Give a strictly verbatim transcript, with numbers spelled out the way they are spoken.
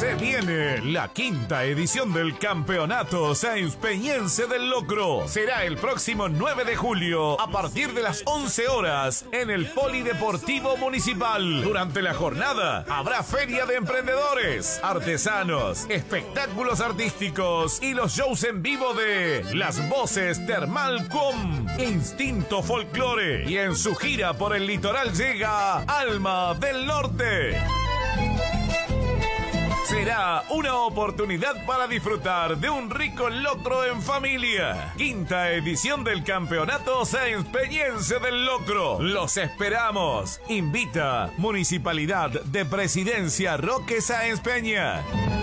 Se viene la quinta edición del Campeonato Sainz-Peñense del Locro. Será el próximo nueve de julio a partir de las once horas en el Polideportivo Municipal. Durante la jornada habrá feria de emprendedores, artesanos, espectáculos artísticos y los shows en vivo de Las Voces Termal Com, Instinto Folklore, y en su gira por el litoral llega Alma del Norte. Será una oportunidad para disfrutar de un rico locro en familia. Quinta edición del Campeonato Sainz-Peñense del Locro. Los esperamos. Invita Municipalidad de Presidencia Roque Sáenz Peña.